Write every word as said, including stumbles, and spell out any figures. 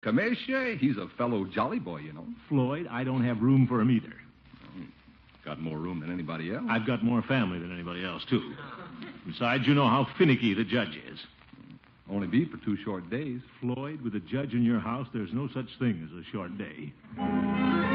Commissioner, he's a fellow jolly boy, you know. Floyd, I don't have room for him either. Got more room than anybody else. I've got more family than anybody else, too. Besides, you know how finicky the judge is. Only be for two short days. Floyd, with a judge in your house, there's no such thing as a short day.